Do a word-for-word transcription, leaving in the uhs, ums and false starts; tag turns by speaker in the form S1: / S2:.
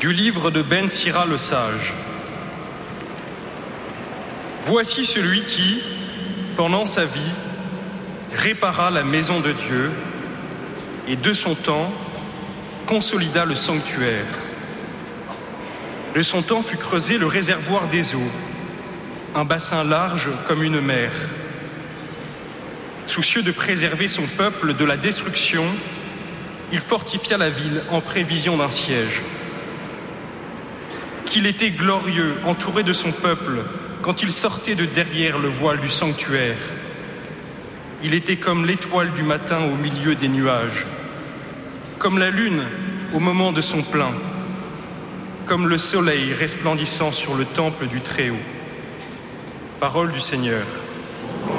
S1: Du livre de Ben Sira le sage. Voici celui qui, pendant sa vie, répara la maison de Dieu et de son temps consolida le sanctuaire. De son temps fut creusé le réservoir des eaux, un bassin large comme une mer. Soucieux de préserver son peuple de la destruction, il fortifia la ville en prévision d'un siège. Qu'il était glorieux, entouré de son peuple, quand il sortait de derrière le voile du sanctuaire. Il était comme l'étoile du matin au milieu des nuages, comme la lune au moment de son plein, comme le soleil resplendissant sur le temple du Très-Haut. Parole du Seigneur.